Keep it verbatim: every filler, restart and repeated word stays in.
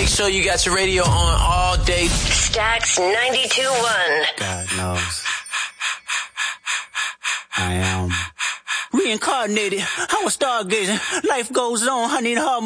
make sure you got your radio on all day. Stax ninety-two one. God knows. I am reincarnated. I was stargazing. Life goes on. I need a hard